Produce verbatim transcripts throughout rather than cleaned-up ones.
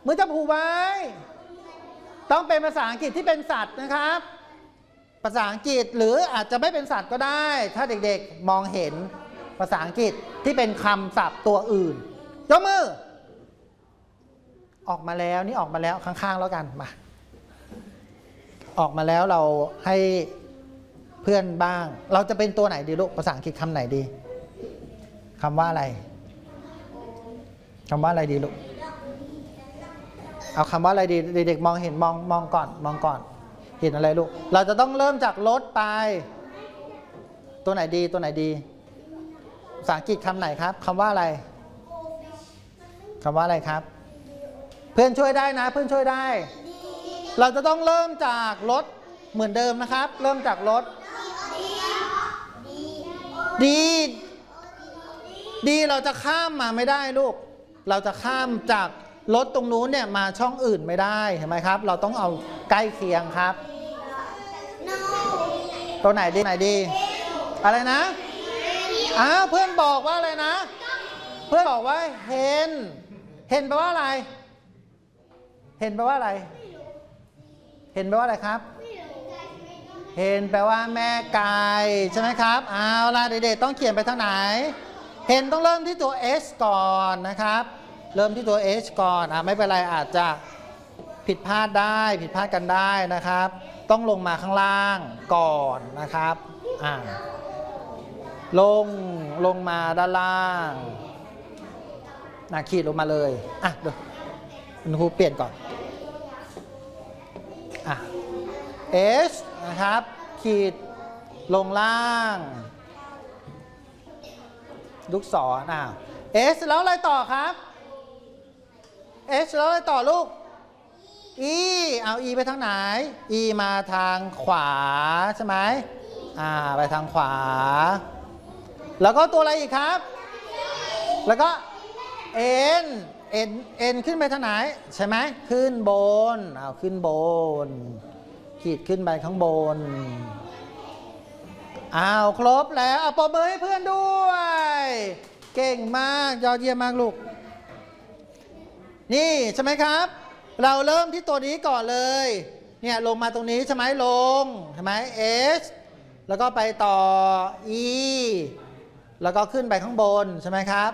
มือจับหูไว้ต้องเป็นภาษาอังกฤษที่เป็นสัตว์นะครับภาษาอังกฤษหรืออาจจะไม่เป็นสัตว์ก็ได้ถ้าเด็กๆมองเห็นภาษาอังกฤษที่เป็นคำศัพท์ตัวอื่นยกมือออกมาแล้วนี่ออกมาแล้วข้างๆแล้วกันมาออกมาแล้วเราให้เพื่อนบ้างเราจะเป็นตัวไหนดีลูกภาษาอังกฤษคำไหนดีคำว่าอะไรคำว่าอะไรดีลูกเอาคำว่าอะไรดีเด็กๆมองเห็นมองมองก่อนมองก่อนเห็นอะไรลูกเราจะต้องเริ่มจากรถไปตัวไหนดีตัวไหนดีภาษาอังกฤษคำไหนครับคำว่าอะไรคำว่าอะไรครับเพื่อนช่วยได้นะเพื่อนช่วยได้เราจะต้องเริ่มจากรถเหมือนเดิมนะครับเริ่มจากรถดีดีเราจะข้ามมาไม่ได้ลูกเราจะข้ามจากรถตรงนู้นเนี่ยมาช่องอื่นไม่ได้เห็นไหมครับเราต้องเอาใกล้เคียงครับตัวไหนดีไหนดีอะไรนะอ้าวเพื่อนบอกว่าอะไรนะเพื่อนบอกว่าเห็นเห็นแปลว่าอะไรเห็นแปลว่าอะไรเห็นแปลว่าอะไรครับเห็นแปลว่าแม่ไก่ใช่ไหมครับเอาล่ะเด็กๆต้องเขียนไปทางไหนเห็นต้องเริ่มที่ตัว S ก่อนนะครับเริ่มที่ตัว H ก่อนอ่ะไม่เป็นไรอาจจะผิดพลาดได้ผิดพลาดกันได้นะครับต้องลงมาข้างล่างก่อนนะครับอ่าลงลงมาด้านล่างนะขีดลงมาเลยอ่ะเดี๋ยวคุณครูเปลี่ยนก่อนอ่ะ H นะครับขีดลงล่างลูกศรอ่ะ S แล้วอะไรต่อครับH แล้วอะไรต่อลูก E เอา E ไปทางไหน E มาทางขวาใช่ไหมอ่าไปทางขวาแล้วก็ตัวอะไรอีกครับแล้วก็ N N N ขึ้นไปทางไหนใช่ไหมขึ้นบนเอาขึ้นบนขีดขึ้นไปข้างบนอ้าวครบแล้วเอาปรบมือให้เพื่อนด้วยเก่งมากยอดเยี่ยมมากลูกนี่ใช่ไหมครับเราเริ่มที่ตัวนี้ก่อนเลยเนี่ยลงมาตรงนี้ใช่ไหมลงใช่ไหม S แล้วก็ไปต่อ E แล้วก็ขึ้นไปข้างบนใช่ไหมครับ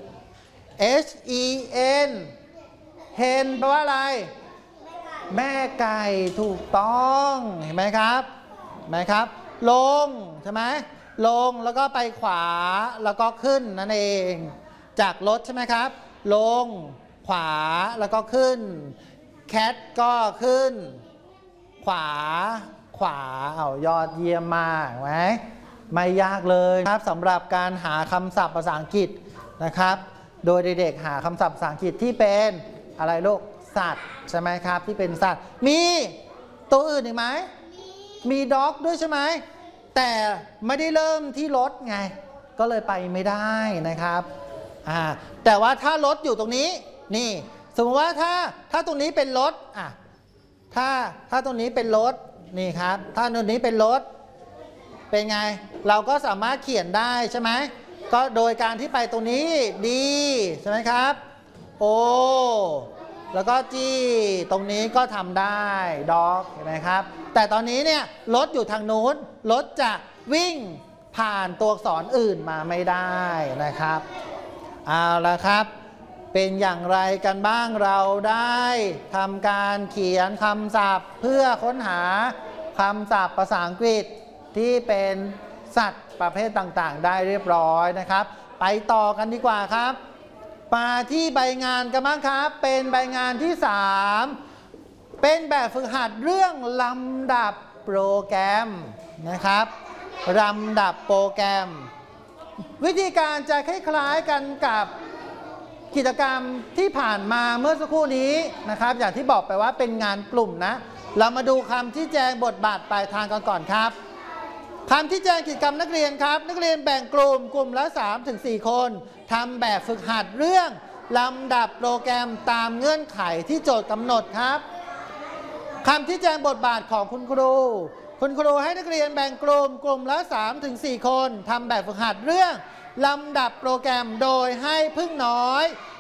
H E N เห็นแปลว่าอะไรแม่ไก่ถูกต้องเห็นไหมครับเห็นไหมครับลงใช่ไหมลงแล้วก็ไปขวาแล้วก็ขึ้นนั่นเองจากรถใช่ไหมครับลงขวาแล้วก็ขึ้นแคทก็ขึ้นขวาขวาเอายอดเยี่ยมมากไหมไม่ยากเลยครับสำหรับการหาคำศัพท์ภาษาอังกฤษนะครับโดยเด็กๆหาคำศัพท์ภาษาอังกฤษที่เป็นอะไรลูกสัตว์ใช่ไหมครับที่เป็นสัตว์มีตัวอื่นอีกไหมมีด็อกด้วยใช่ไหมแต่ไม่ได้เริ่มที่รถไงก็เลยไปไม่ได้นะครับอ่าแต่ว่าถ้ารถอยู่ตรงนี้นี่สมมติว่าถ้าถ้าตรงนี้เป็นรถอ่ะถ้าถ้าตรงนี้เป็นรถนี่ครับถ้าตรงนี้เป็นรถเป็นไงเราก็สามารถเขียนได้ใช่ไหมก็โดยการที่ไปตรงนี้ดีใช่ไหมครับโอแล้วก็จี้ตรงนี้ก็ทำได้ด็อกเห็นไหมครับแต่ตอนนี้เนี่ยรถอยู่ทางนู้นรถจะวิ่งผ่านตัวอักษรอื่นมาไม่ได้นะครับเอาละครับเป็นอย่างไรกันบ้างเราได้ทำการเขียนคำศัพท์เพื่อค้นหาคำศัพท์ภาษาอังกฤษที่เป็นสัตว์ประเภทต่างๆได้เรียบร้อยนะครับไปต่อกันดีกว่าครับมาที่ใบงานกันบ้างครับเป็นใบงานที่สามเป็นแบบฝึกหัดเรื่องลำดับโปรแกรมนะครับลำดับโปรแกรมวิธีการจะคล้ายๆกันกับกิจกรรมที่ผ่านมาเมื่อสักครู่นี้นะครับอย่างที่บอกไปว่าเป็นงานกลุ่มนะเรามาดูคำที่แจงบทบาทปลายทางกันก่อนครับคำที่แจงกิจกรรมนักเรียนครับนักเรียนแบ่งกลุ่มกลุ่มละ สามถึงสี่ คนทำแบบฝึกหัดเรื่องลำดับโปรแกรมตามเงื่อนไขที่โจทย์กำหนดครับคำที่แจงบทบาทของคุณครูคุณครูให้นักเรียนแบ่งกลุ่มกลุ่มละ สามถึงสี่ คนทำแบบฝึกหัดเรื่องลำดับโปรแกรมโดยให้พึ่งน้อย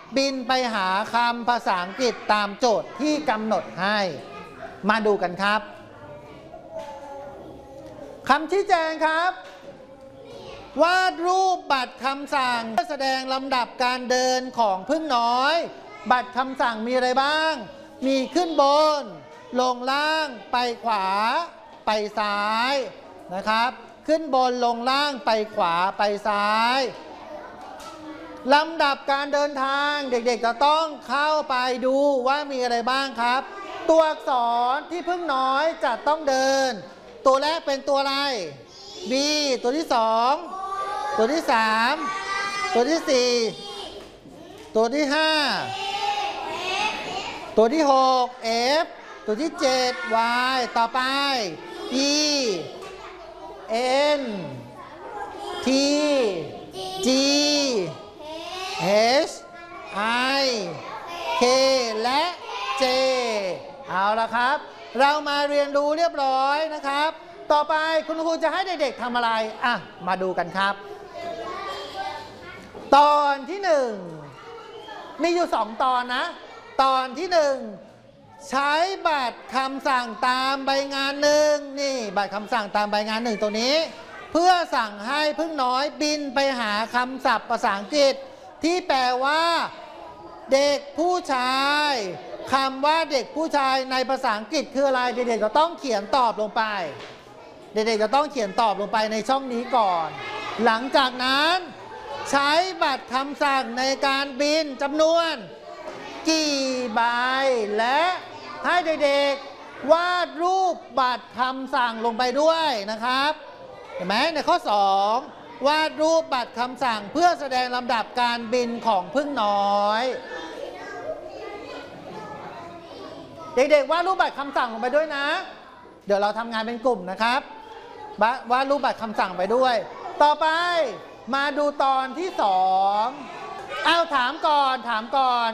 บินไปหาคำภาษาอังกฤษตามโจทย์ที่กำหนดให้มาดูกันครับคำชี้แจงครับวาดรูปบัตรคำสั่งแสดงลำดับการเดินของพึ่งน้อยบัตรคำสั่งมีอะไรบ้างมีขึ้นบนลงล่างไปขวาไปซ้ายนะครับขึ้นบนลงล่างไปขวาไปซ้ายลำดับการเดินทางเด็กๆจะต้องเข้าไปดูว่ามีอะไรบ้างครับตัวอักษรที่พึ่งน้อยจะต้องเดินตัวแรกเป็นตัวอะไร B ตัวที่สองตัวที่สามตัวที่สี่ตัวที่ห้าตัวที่หก F ตัวที่เจ็ด Y ต่อไป E N T G H I K และ J เอาละครับเรามาเรียนรู้เรียบร้อยนะครับต่อไปคุณครูจะให้เด็กๆทำอะไรอ่ะมาดูกันครับตอนที่หนึ่งมีอยู่สองตอนนะตอนที่หนึ่งใช้บัตรคำสั่งตามใบงานหนึ่งนี่บัตรคำสั่งตามใบงานหนึ่งตัวนี้เพื่อสั่งให้พึ่งน้อยบินไปหาคำศัพท์ภาษาอังกฤษที่แปลว่าเด็กผู้ชายคำว่าเด็กผู้ชายในภาษาอังกฤษคืออะไรเด็กๆจะต้องเขียนตอบลงไปเด็กๆจะต้องเขียนตอบลงไปในช่องนี้ก่อนหลังจากนั้นใช้บัตรคำสั่งในการบินจำนวนกี่ใบและให้เด็กๆวาดรูปบัตรคำสั่งลงไปด้วยนะครับเห็นไหมในข้อสองวาดรูปบัตรคำสั่งเพื่อแสดงลำดับการบินของพึ่งน้อยเด็กๆวาดรูปบัตรคำสั่งลงไปด้วยนะเดี๋ยวเราทำงานเป็นกลุ่มนะครับวาดรูปบัตรคำสั่งไปด้วยต่อไปมาดูตอนที่สองเอาถามก่อนถามก่อน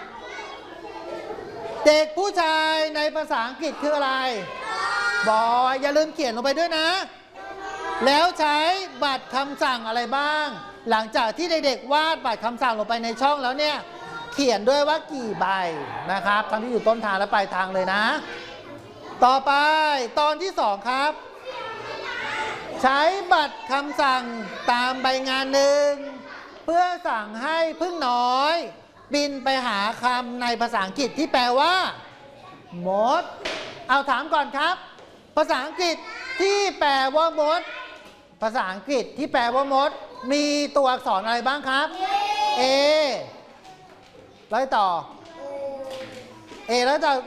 เด็กผู้ชายในภาษาอังกฤษคืออะไรบอยอย่าลืมเขียนลงไปด้วยนะแล้วใช้บัตรคำสั่งอะไรบ้างหลังจากที่เด็กๆวาดบัตรคำสั่งลงไปในช่องแล้วเนี่ยเขียนด้วยว่ากี่ใบนะครับทั้งที่อยู่ต้นทางและปลายทางเลยนะต่อไปตอนที่สองครับใช้บัตรคำสั่งตามใบงานหนึ่งเพื่อสั่งให้พึ่งน้อยบินไปหาคำในภาษาอังกฤษที่แปลว่ามดเอาถามก่อนครับภาษาอังกฤษที่แปลว่ามดภาษาอังกฤษที่แปลว่ามดมีตัวอักษรอะไรบ้างครับ A แล้วต่อ A แล้วต่อ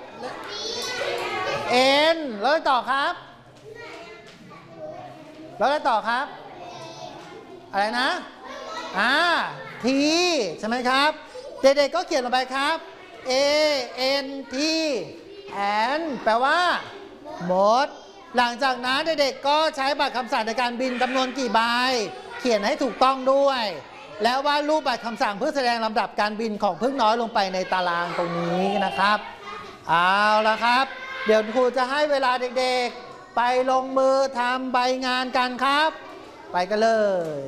N แล้วต่อครับแล้วต่อครับอะไรนะอ่า T ใช่ไหมครับเด็กๆก็เขียนลงไปครับ A N T N แปลว่ามดหลังจากนั้นเด็กๆก็ใช้บัตรคำสั่งในการบินจำนวนกี่ใบเขียนให้ถูกต้องด้วยแล้ววาดรูปบัตรคำสั่งเพื่อแสดงลำดับการบินของพึ่งน้อยลงไปในตารางตรงนี้นะครับเอาละครับเดี๋ยวครูจะให้เวลาเด็กๆไปลงมือทำใบงานกันครับไปกันเลย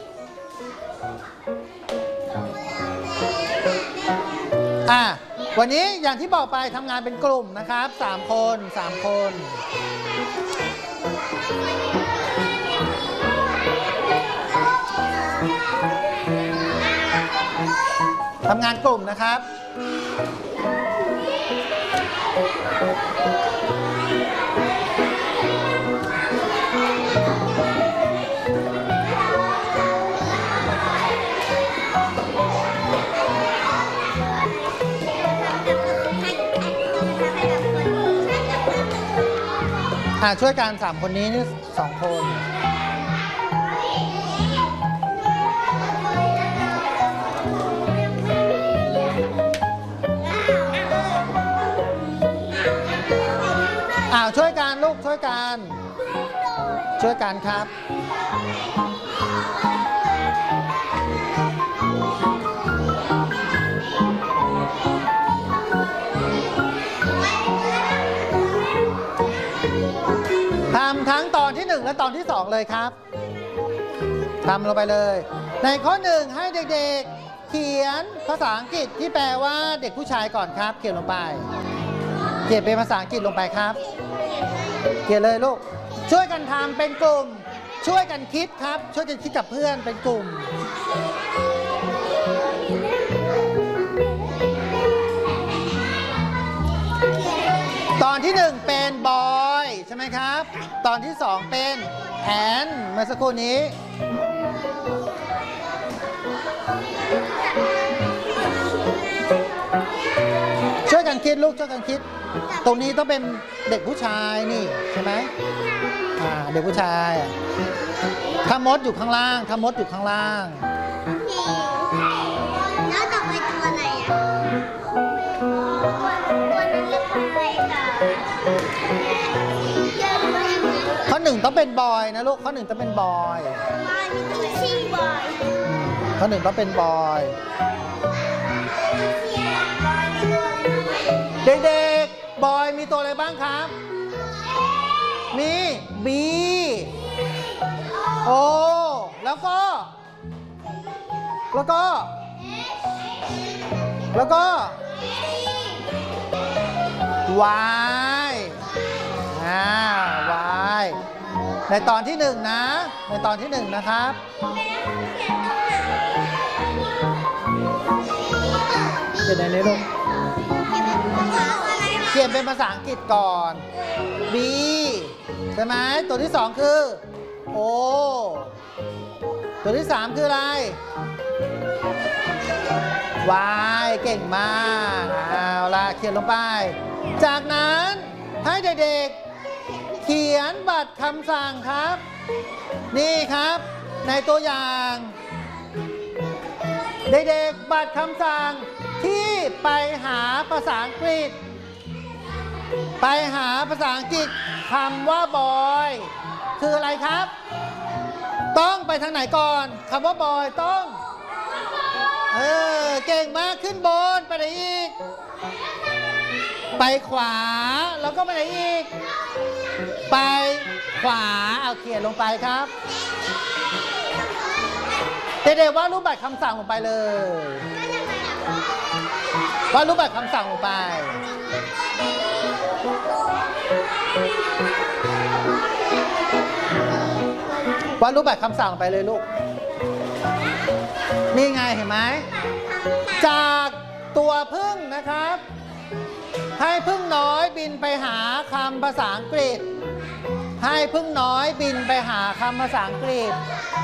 อ่ะวันนี้อย่างที่บอกไปทำงานเป็นกลุ่มนะครับสามคนสามคนทำงานกลุ่มนะครับช่วยกันสามคนนี้นี่สองคนอ้าวช่วยกันลูกช่วยกันช่วยกันครับทำทั้งตอนที่หนึ่งและตอนที่สองเลยครับทำลงไปเลยในข้อหนึ่งให้เด็กๆเขียนภาษาอังกฤษที่แปลว่าเด็กผู้ชายก่อนครับเขียนลงไปเขียนเป็นภาษาอังกฤษลงไปครับเขียนเลยลูกช่วยกันทำเป็นกลุ่มช่วยกันคิดครับช่วยกันคิดกับเพื่อนเป็นกลุ่มตอนที่หนึ่งเป็นบอยใช่ไหมครับตอนที่สองเป็นแอนเมื่อสักครู่นี้ช่วยกันคิดลูกช่วยกันคิดตรงนี้ต้องเป็นเด็กผู้ชายนี่ใช่ไหมอ่าเด็กผู้ชายถ้ามดอยู่ข้างล่างถ้ามดอยู่ข้างล่างแล้วต่อไปตัวอะไรอ่ะตัวนั้นเรียกอะไรต่อข้อหนึ่งต้องเป็นบอยนะลูกข้อหนึ่งต้องเป็นบอยบอยมีตัวชื่อบอยข้อหนึ่งต้องเป็นบอยเด็กๆบอยมีตัวอะไรบ้างครับมีบีโอแล้วก็แล้วก็แล้วก็วายอ่าวายในตอนที่หนึ่งนะในตอนที่หนึ่งนะครับเขียนในนี้ลูกเขียนเป็นภาษาอังกฤษก่อน B ใช่ไหมตัวที่สองคือ O ตัวที่สามคืออะไร Y เก่งมากเอาล่ะเขียนลงไปจากนั้นให้เด็กๆเขียนบัตรคำสั่งครับนี่ครับในตัวอย่างเด็กๆบัตรคำสั่งที่ไปหาภาษาอังกฤษไปหาภาษาอังกฤษคำว่าบอยคืออะไรครับต้องไปทางไหนก่อนคำว่าบอยต้องเออเก่งมากขึ้นบนไปไหนอีกไปขวาแล้วก็ไปไหนอีกไปขวาเอาเขียนลงไปครับเด็กๆวาดรูปบัตรคำสั่งลงไปเลยวาดรูปบัตรคำสั่งลงไปวาดรูปแบบคำสั่งไปเลยลูกนี่ไงเห็นไหมจากตัวพึ่งนะครับให้พึ่งน้อยบินไปหาคำภาษาอังกฤษให้พึ่งน้อยบินไปหาคำภาษาอังกฤษ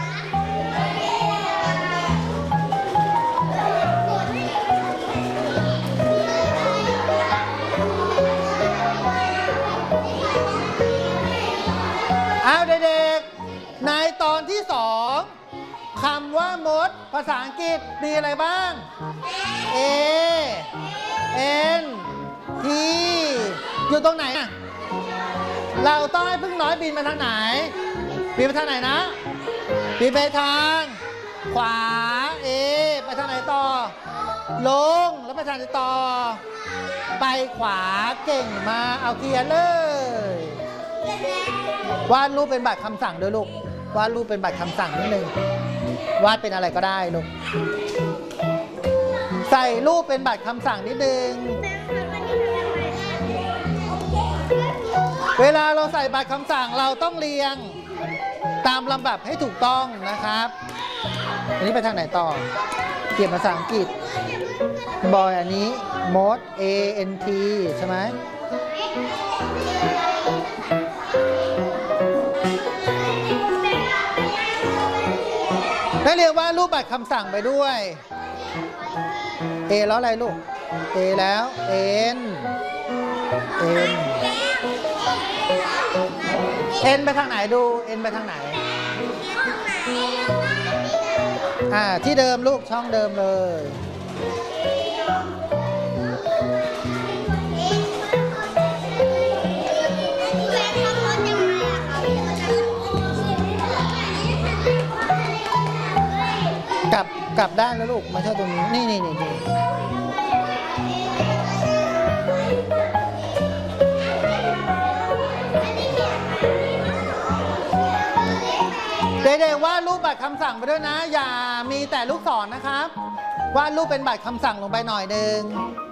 เอาเด็กๆในตอนที่สองคำว่ามดภาษาอังกฤษมีอะไรบ้าง A N T อยู่ตรงไหนอ่ะเราต้องให้พึ่งน้อยบินมาทางไหนบินไปทางไหนนะบินไปทางขวา A ไปทางไหนต่อลงแล้วไปทางไหนต่อไปขวาเก่งมาเอาเขียนเลยวาดรูปเป็นบัตรคำสั่งด้วยลูกวาดรูปเป็นบัตรคำสั่งนิดนึงวาดเป็นอะไรก็ได้ลูกใส่รูปเป็นบัตรคำสั่งนิดนึงเวลาเราใส่บัตรคำสั่งเราต้องเรียงตามลำดับให้ถูกต้องนะครับอันนี้ไปทางไหนต่อเขียนภาษาอังกฤษบอยอันนี้มด A N T ใช่ไหมได้เรียกว่ารูปบัตรคำสั่งไปด้วย A แล้วอะไรลูก A แล้ว N N N ไปทางไหนดู N ไปทางไหนอ่าที่เดิมลูกช่องเดิมเลยกลับกลับด้านแล้วลูกมาเท่าตรงนี้นี่นี่นี่นี่เด็กๆว่ารูปบัตรคำสั่งไปด้วยนะอย่ามีแต่ลูกศรนะครับวาดรูปเป็นบัตรคำสั่งลงไปหน่อยหนึ่ง